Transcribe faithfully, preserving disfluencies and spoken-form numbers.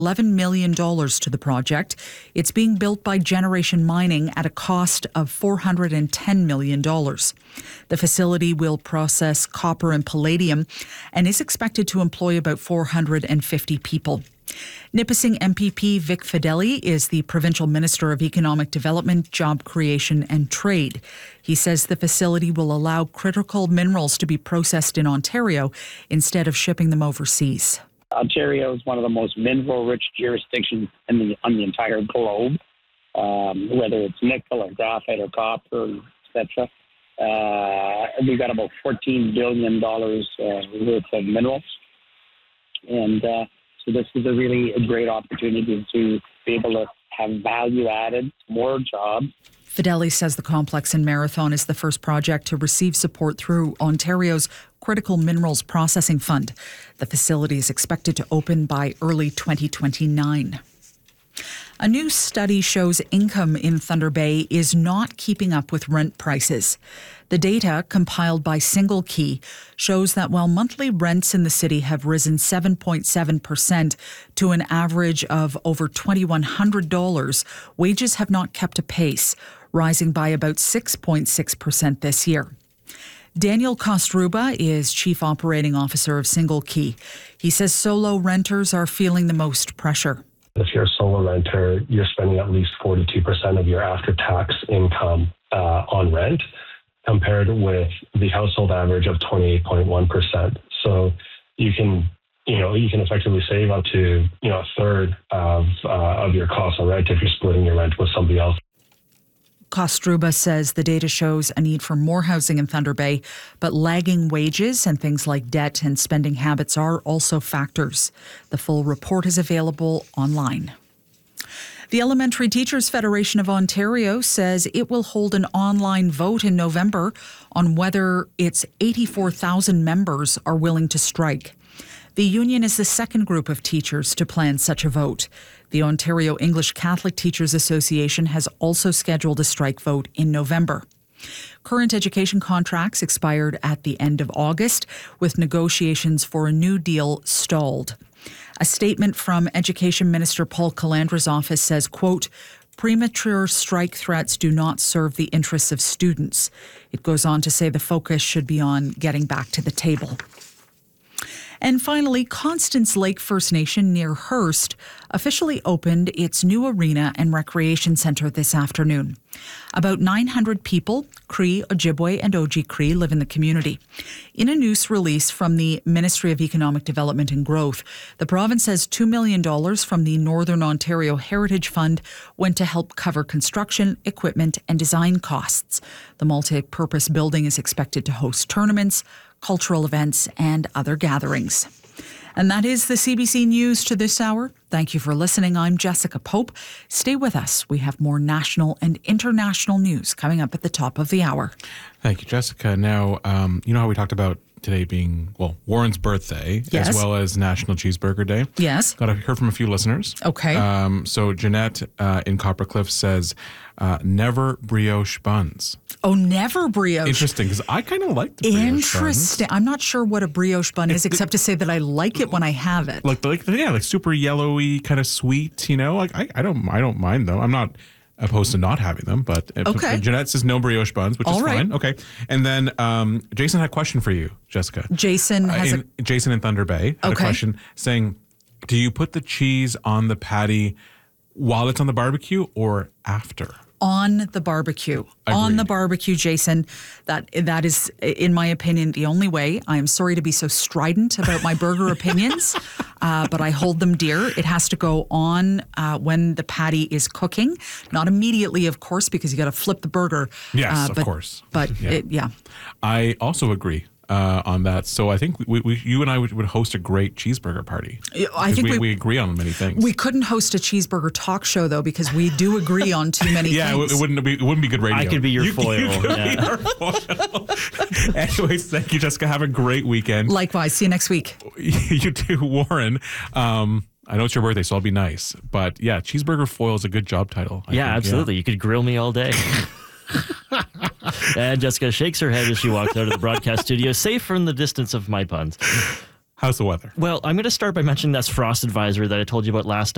eleven million dollars to the project. It's being built by Generation Mining at a cost of four hundred ten million dollars. The facility will process copper and palladium and is expected to employ about four hundred fifty people. Nipissing M P P Vic Fedeli is the Provincial Minister of Economic Development, Job Creation and Trade. He says the facility will allow critical minerals to be processed in Ontario instead of shipping them overseas. Ontario is one of the most mineral-rich jurisdictions in the, on the entire globe, um, whether it's nickel or graphite or copper, et cetera. Uh, we've got about fourteen billion dollars uh, worth of minerals. And uh, so this is a really a great opportunity to be able to have value added, more jobs. Fedeli says the complex in Marathon is the first project to receive support through Ontario's Critical Minerals Processing Fund. The facility is expected to open by early twenty twenty-nine. A new study shows income in Thunder Bay is not keeping up with rent prices. The data, compiled by Single Key, shows that while monthly rents in the city have risen seven point seven percent to an average of over two thousand one hundred dollars, wages have not kept a pace, rising by about six point six percent this year. Daniel Kostruba is Chief Operating Officer of Single Key. He says solo renters are feeling the most pressure. If you're a solo renter, you're spending at least forty-two percent of your after-tax income uh, on rent, compared with the household average of twenty-eight point one percent. So you can, you know, you can effectively save up to, you know, a third of uh, of your costs on rent if you're splitting your rent with somebody else. Kostruba says the data shows a need for more housing in Thunder Bay, but lagging wages and things like debt and spending habits are also factors. The full report is available online. The Elementary Teachers Federation of Ontario says it will hold an online vote in November on whether its eighty-four thousand members are willing to strike. The union is the second group of teachers to plan such a vote. The Ontario English Catholic Teachers Association has also scheduled a strike vote in November. Current education contracts expired at the end of August, with negotiations for a new deal stalled. A statement from Education Minister Paul Calandra's office says, quote, premature strike threats do not serve the interests of students. It goes on to say the focus should be on getting back to the table. And finally, Constance Lake First Nation near Hearst officially opened its new arena and recreation centre this afternoon. About nine hundred people, Cree, Ojibwe and Oji Cree, live in the community. In a news release from the Ministry of Economic Development and Growth, the province says two million dollars from the Northern Ontario Heritage Fund went to help cover construction, equipment and design costs. The multi-purpose building is expected to host tournaments, cultural events and other gatherings. And that is the C B C News to this hour. Thank you for listening. I'm Jessica Pope. Stay with us. We have more national and international news coming up at the top of the hour. Thank you, Jessica. Now, um, you know how we talked about today being, well, Warren's birthday, yes, as well as National Cheeseburger Day. Yes. Got to hear from a few listeners. Okay. Um, so Jeanette uh, in Coppercliff says, uh, never brioche buns. Oh, never brioche. Interesting, because I kind of like the brioche Interesting. buns. I'm not sure what a brioche bun is, except to say that I like it when I have it. Like, like yeah, like super yellowy, kind of sweet, you know? Like I, I don't I don't mind them. I'm not opposed to not having them, but okay. Jeanette says no brioche buns, which All is right. fine. Okay. And then um, Jason had a question for you, Jessica. Jason has uh, in, a... Jason in Thunder Bay had okay. a question saying, do you put the cheese on the patty while it's on the barbecue or after? On the barbecue. Agreed. On the barbecue, Jason. That that is, in my opinion, the only way. I am sorry to be so strident about my burger opinions, uh, but I hold them dear. It has to go on uh, when the patty is cooking. Not immediately, of course, because you got to flip the burger. Yes, uh, of but, course. But, yeah. It, yeah. I also agree. Uh, on that. So I think we, we, you and I would, would host a great cheeseburger party. I think we, we, we agree on many things. We couldn't host a cheeseburger talk show, though, because we do agree on too many yeah, things. Yeah, it wouldn't be, it wouldn't be good radio. I could be your you, foil. You could yeah. be our foil. Anyways, thank you, Jessica. Have a great weekend. Likewise. See you next week. You too, Warren. Um, I know it's your birthday, so I'll be nice. But yeah, cheeseburger foil is a good job title. I yeah, think. absolutely. Yeah. You could grill me all day. And Jessica shakes her head as she walks out of the broadcast studio, safe from the distance of my puns. How's the weather? Well, I'm going to start by mentioning that frost advisory that I told you about last